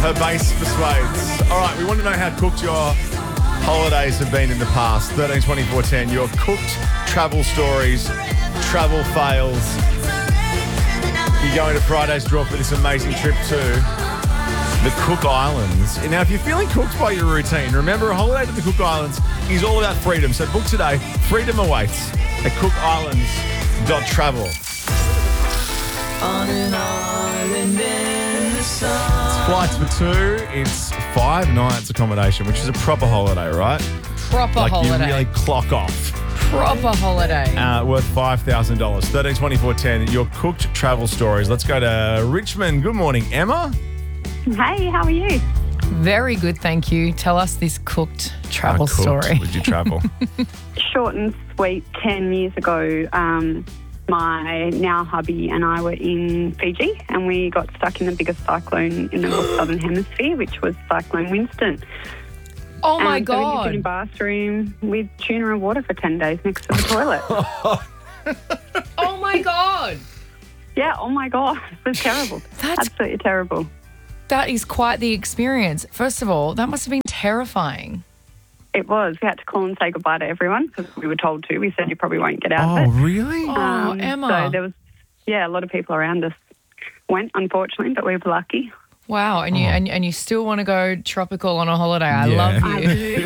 Her bass persuades. All right, we want to know how cooked your holidays have been in the past. 13 24 10. Your cooked travel stories, travel fails. You're going to Friday's draw for this amazing trip to the Cook Islands. Now, if you're feeling cooked by your routine, remember a holiday to the Cook Islands is all about freedom. So book today. Freedom awaits at cookislands.travel. On an island in the sun. It's flights for two. It's 5 nights accommodation, which is a proper holiday, right? Proper holiday. You really clock off. Proper holiday. Worth $5,000. 13 24 10. Your cooked travel stories. Let's go to Richmond. Good morning, Emma. Hey, how are you? Very good, thank you. Tell us this cooked travel story. Would you travel? Short and sweet, 10 years ago, my now hubby and I were in Fiji and we got stuck in the biggest cyclone in the North Southern Hemisphere, which was Cyclone Winston. Oh, my So we lived God. in a bathroom with tuna and water for 10 days next to the toilet. Oh, my God. Yeah, oh my God, it was terrible. That's- Absolutely terrible. That is quite the experience. First of all, that must have been terrifying. It was. We had to call and say goodbye to everyone because we were told to. We said you probably won't get out Oh, of it. really? Oh, Emma. So there was, a lot of people around us went, unfortunately, but we were lucky. Wow, and you and you still want to go tropical on a holiday. I love you.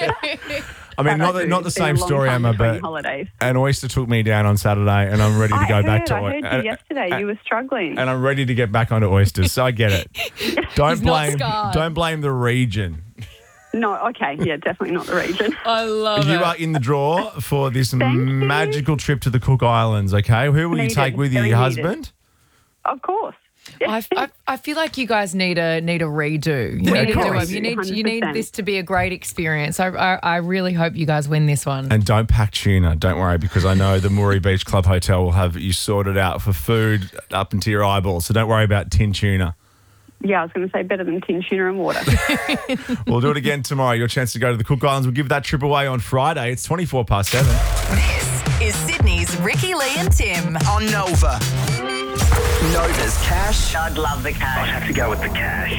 I mean, not the It's same been a long story, time Emma, between but holidays. an oyster took me down on Saturday and I'm ready to go back to I heard you yesterday. You were struggling. and I'm ready to get back onto oysters, so I get it. Don't He's not blame scarred. the region. No, okay. Yeah, definitely not the region. I love You it. are in the draw for this Thank you. magical trip to the Cook Islands, okay? Who will you Needed. take with you? Very Your needed. husband? Of course. I feel like you guys need a redo. You Yeah, need of to do course. it. You need 100%. this to be a great experience. I really hope you guys win this one. And don't pack tuna, don't worry, because I know the Moree Beach Club Hotel will have you sorted out for food up into your eyeballs, so don't worry about tin tuna. Yeah, I was going to say better than tin tuna and water. We'll do it again tomorrow. Your chance to go to the Cook Islands. We'll give that trip away on Friday. It's 7:24. This is Sydney's Ricky, Lee and Tim. On Nova. Nova's cash. I'd love the cash. I'd have to go with the cash.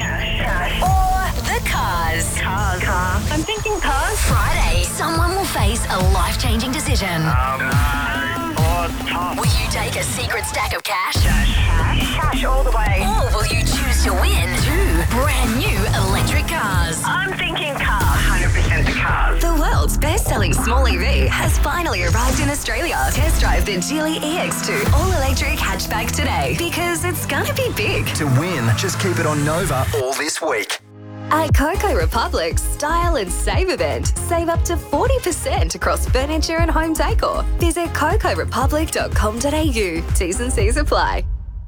Or the cars. Car. I'm thinking cars. Friday, someone will face a life-changing decision. It's tough. Will you take a secret stack of cash? Cash all the way. Or will you choose to win 2 brand new electric cars? I'm thinking car. 100% the cars. The world's best-selling small EV has finally arrived in Australia. Test drive the Geely EX2 all-electric hatchback today because it's gonna be big. To win, just keep it on Nova all this week. At Coco Republic's Style and Save event, save up to 40% across furniture and home decor. Visit cocorepublic.com.au. T's and C's apply.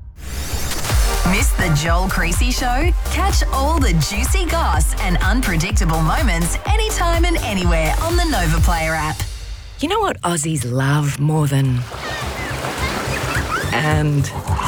Miss the Joel Creasy Show? Catch all the juicy goss and unpredictable moments anytime and anywhere on the Nova Player app. You know what Aussies love more than... And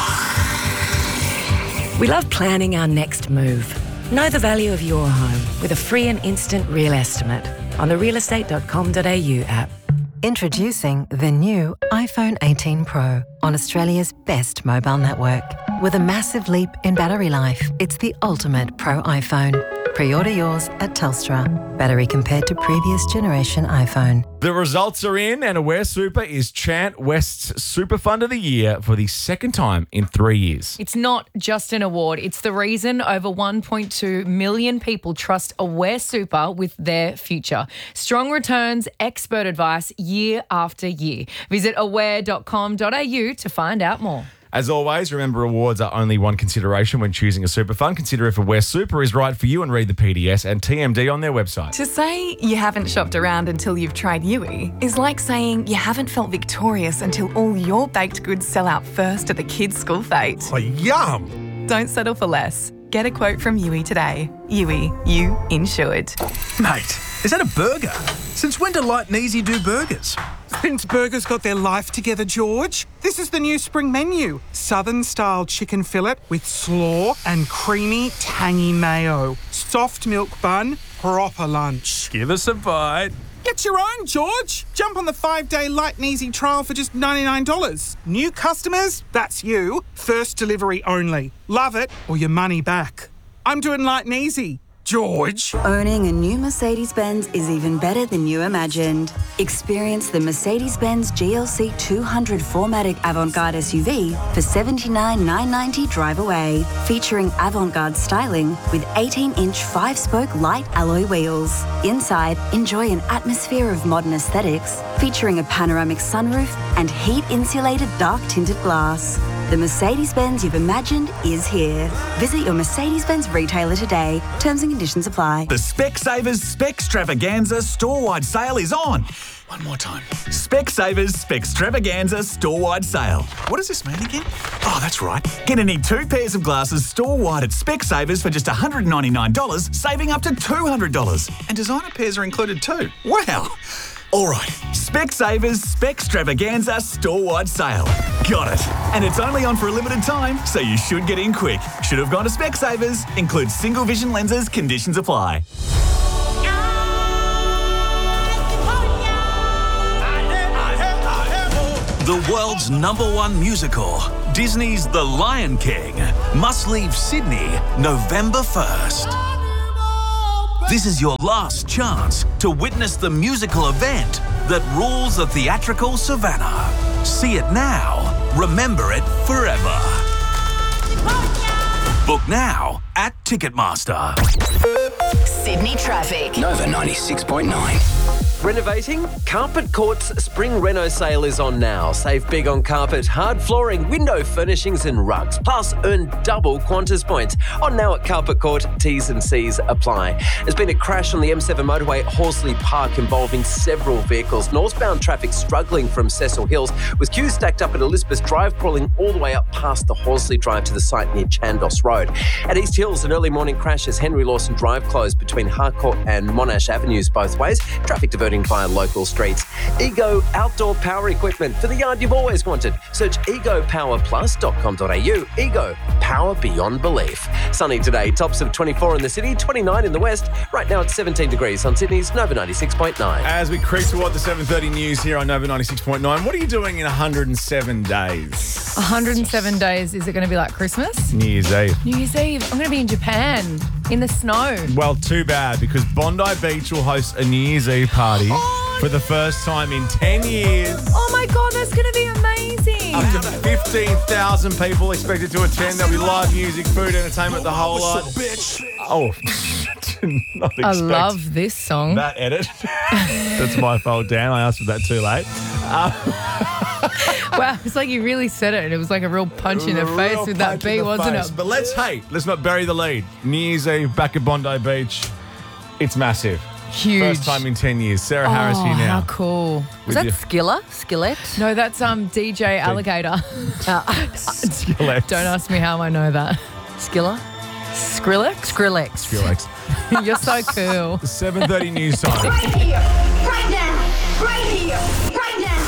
we love planning our next move. Know the value of your home with a free and instant real estimate on the realestate.com.au app. Introducing the new iPhone 18 Pro on Australia's best mobile network. With a massive leap in battery life, it's the ultimate Pro iPhone. Pre-order yours at Telstra. Battery compared to previous generation iPhone. The results are in, and Aware Super is Chant West's Super Fund of the Year for the second time in 3 years. It's not just an award. It's the reason over 1.2 million people trust Aware Super with their future. Strong returns, expert advice year after year. Visit aware.com.au to find out more. As always, remember awards are only one consideration when choosing a super fund. Consider if Aware Super is right for you and read the PDS and TMD on their website. To say you haven't shopped around until you've tried Yui is like saying you haven't felt victorious until all your baked goods sell out first at the kids' school fete. Oh, yum! Don't settle for less. Get a quote from Yui today. Yui, you insured. Mate, is that a burger? Since when do Light and Easy do burgers? Since burgers got their life together, George. This is the new spring menu. Southern-style chicken fillet with slaw and creamy, tangy mayo. Soft milk bun, proper lunch. Give us a bite. Get your own, George. Jump on the 5-day Light and Easy trial for just $99. New customers, that's you. First delivery only. Love it or your money back. I'm doing light and easy. George. Owning a new Mercedes-Benz is even better than you imagined. Experience the Mercedes-Benz GLC 200 4MATIC Avantgarde SUV for $79,990 drive away. Featuring avant-garde styling with 18-inch 5-spoke light alloy wheels. Inside, enjoy an atmosphere of modern aesthetics featuring a panoramic sunroof and heat-insulated dark tinted glass. The Mercedes-Benz you've imagined is here. Visit your Mercedes-Benz retailer today. Terms and conditions apply. The Specsavers Specstravaganza store-wide sale is on. One more time. Specsavers Specstravaganza store-wide sale. What does this mean again? Oh, that's right. Get any 2 pairs of glasses store-wide at Specsavers for just $199, saving up to $200. And designer pairs are included too. Wow. All right, Specsavers Specstravaganza store-wide sale. Got it. And it's only on for a limited time, so you should get in quick. Should have gone to Specsavers. Includes single vision lenses. Conditions apply. The world's #1 musical, Disney's The Lion King, must leave Sydney November 1st. This is your last chance to witness the musical event that rules the theatrical savannah. See it now, remember it forever. Book now at Ticketmaster. Sydney traffic. Nova 96.9. Renovating? Carpet Court's Spring Reno sale is on now. Save big on carpet, hard flooring, window furnishings and rugs. Plus, earn double Qantas points. On now at Carpet Court, T's and C's apply. There's been a crash on the M7 motorway at Horsley Park involving several vehicles. Northbound traffic struggling from Cecil Hills, with queues stacked up at Elizabeth Drive, crawling all the way up past the Horsley Drive to the site near Chandos Road. At East Hills, an early morning crash as Henry Lawson Drive closed between Harcourt and Monash Avenues both ways. Traffic diverting via local streets. Ego outdoor power equipment for the yard you've always wanted. Search egopowerplus.com.au. Ego, power beyond belief. Sunny today, tops of 24 in the city, 29 in the west. Right now it's 17 degrees on Sydney's Nova 96.9. As we creep toward the 7:30 news here on Nova 96.9, what are you doing in 107 days? 107 days. Is it going to be like Christmas? New Year's Eve. New Year's Eve. I'm going to be in Japan in the snow. Well, too bad, because Bondi Beach will host a New Year's Eve party for the first time in 10 years. Oh my God, that's going to be amazing. Up to 15,000 people expected to attend. There'll be live music, food, entertainment, the whole lot. Oh, did not expect I love this song. that edit. That's my fault, Dan. I asked for that too late. Wow, it's like you really said it, and it was like a real punch in the face with that beat, wasn't it? But let's not bury the lead. New Year's Eve back at Bondi Beach. It's massive. Huge. First time in 10 years. Sarah Harris here now. How cool. Was that Skillet? No, that's DJ Alligator. Skillet. Don't ask me how I know that. Skilla? Skrillex. You're so cool. 7:30 news time. Right here, right now, right here, right now.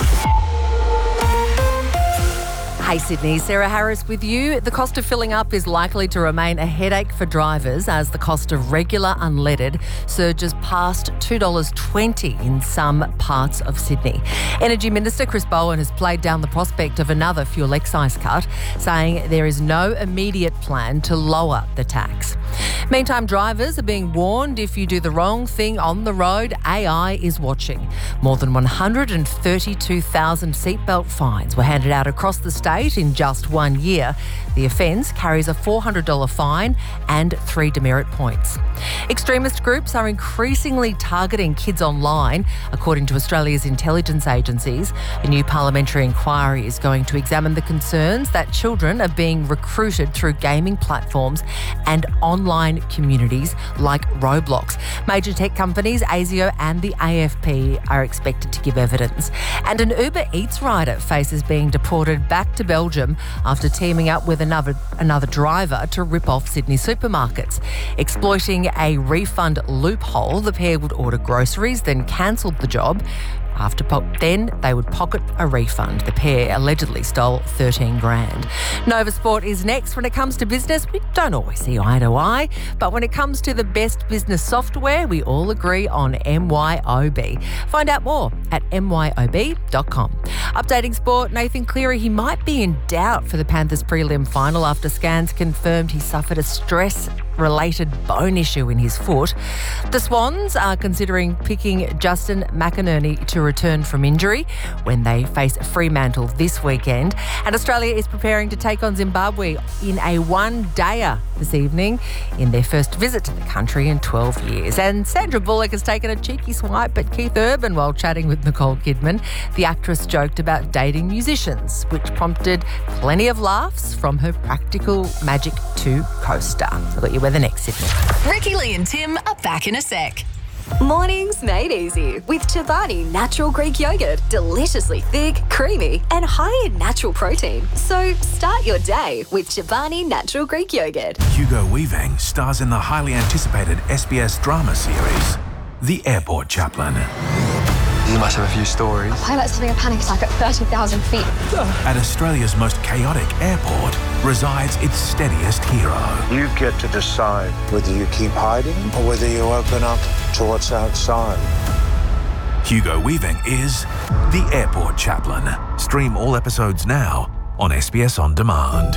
Hey Sydney, Sarah Harris with you. The cost of filling up is likely to remain a headache for drivers as the cost of regular unleaded surges past $2.20 in some parts of Sydney. Energy Minister Chris Bowen has played down the prospect of another fuel excise cut, saying there is no immediate plan to lower the tax. Meantime, drivers are being warned if you do the wrong thing on the road, AI is watching. More than 132,000 seatbelt fines were handed out across the state in just 1 year. The offence carries a $400 fine and 3 demerit points. Extremist groups are increasingly targeting kids online, according to Australia's intelligence agencies. A new parliamentary inquiry is going to examine the concerns that children are being recruited through gaming platforms and online communities like Roblox. Major tech companies ASIO and the AFP are expected to give evidence. And an Uber Eats rider faces being deported back to Belgium after teaming up with another driver to rip off Sydney supermarkets. Exploiting a refund loophole, the pair would order groceries, then cancelled the job. Then they would pocket a refund. The pair allegedly stole 13 grand. Nova Sport is next. When it comes to business, we don't always see eye to eye, but when it comes to the best business software, we all agree on MYOB. Find out more at myob.com. Updating sport, Nathan Cleary, he might be in doubt for the Panthers prelim final after scans confirmed he suffered a stress related bone issue in his foot. The Swans are considering picking Justin McInerney to return from injury when they face Fremantle this weekend. And Australia is preparing to take on Zimbabwe in a one-dayer this evening in their first visit to the country in 12 years. And Sandra Bullock has taken a cheeky swipe at Keith Urban while chatting with Nicole Kidman. The actress joked about dating musicians, which prompted plenty of laughs from her Practical Magic 2 coaster. I've got you weather next, Sydney. Ricky Lee and Tim are back in a sec. Mornings made easy with Chobani Natural Greek Yogurt. Deliciously thick, creamy, and high in natural protein. So start your day with Chobani Natural Greek Yogurt. Hugo Weaving stars in the highly anticipated SBS drama series, The Airport Chaplain. You must have a few stories. A pilot's having a panic attack at 30,000 feet. At Australia's most chaotic airport resides its steadiest hero. You get to decide whether you keep hiding or whether you open up to what's outside. Hugo Weaving is The Airport Chaplain. Stream all episodes now on SBS On Demand.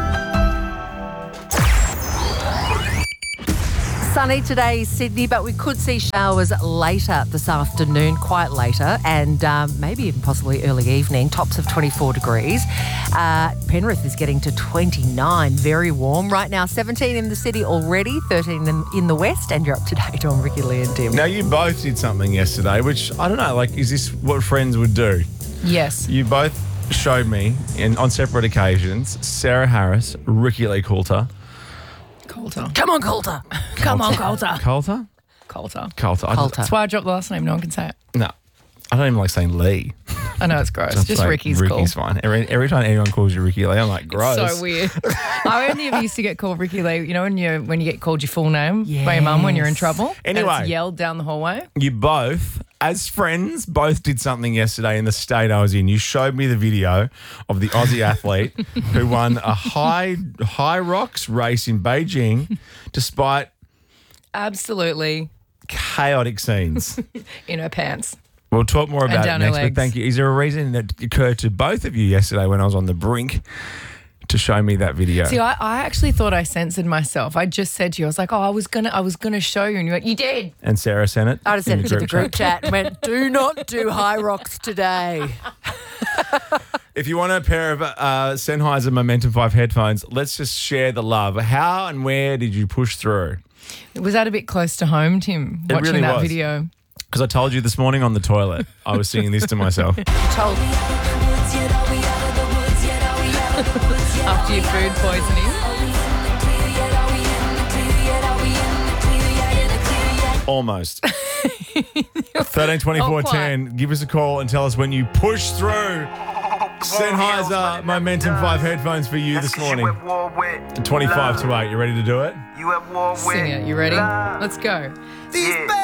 Sunny today, Sydney, but we could see showers later this afternoon, quite later, and maybe even possibly early evening, tops of 24 degrees. Penrith is getting to 29, very warm right now. 17 in the city already, 13 in the west, and you're up to date on Ricky Lee and Tim. Now, you both did something yesterday, which, I don't know, like, is this what friends would do? Yes. You both showed me, on separate occasions, Sarah Harris, Ricky Lee Coulter. Coulter. Come on, Coulter. Come on, Coulter. Coulter? Coulter. Coulter. That's why I dropped the last name. No one can say it. No. I don't even like saying Lee. I know, it's gross. Just Ricky's cool. Ricky's fine. Every time anyone calls you Ricky Lee, I'm like, gross. It's so weird. I only ever used to get called Ricky Lee, you know, when you get called your full name by your mum when you're in trouble. Anyway. And it's yelled down the hallway. You both, as friends, both did something yesterday in the state I was in. You showed me the video of the Aussie athlete who won a high rocks race in Beijing despite absolutely chaotic scenes in her pants. We'll talk more about it next, but thank you. Is there a reason that occurred to both of you yesterday when I was on the brink to show me that video? See, I actually thought I censored myself. I just said to you, I was like, I was gonna show you, and you went, you did. And Sarah sent it. I just sent it to the group chat and went, do not do high rocks today. If you want a pair of Sennheiser Momentum 5 headphones, let's just share the love. How and where did you push through? Was that a bit close to home, Tim, watching really that was. video? Because I told you this morning on the toilet, I was singing this to myself. Told after your food poisoning. Almost. 13 24 10. Give us a call and tell us when you push through. Sennheiser Momentum 5 headphones for you this morning. 25 to 8. You ready to do it? Sing it. You ready? Let's go.